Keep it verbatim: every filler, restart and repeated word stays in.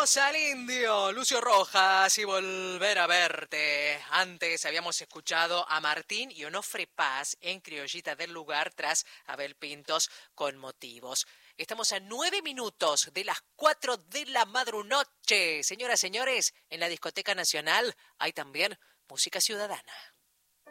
Escuchamos al indio Lucio Rojas y Volver a Verte. Antes habíamos escuchado a Martín y Onofre Paz en Criollita del Lugar tras Abel Pintos con Motivos. Estamos a nueve minutos de las cuatro de la madrunoche. Señoras, señores, en la Discoteca Nacional hay también música ciudadana.